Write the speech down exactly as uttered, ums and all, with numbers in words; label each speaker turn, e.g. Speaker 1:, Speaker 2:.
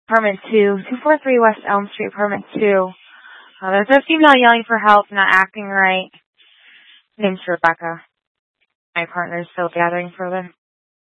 Speaker 1: Apartment two, two forty-three West Elm Street, Apartment two. Uh, there's a female yelling for help, not acting right. Name's Rebecca. My partner's still gathering for them.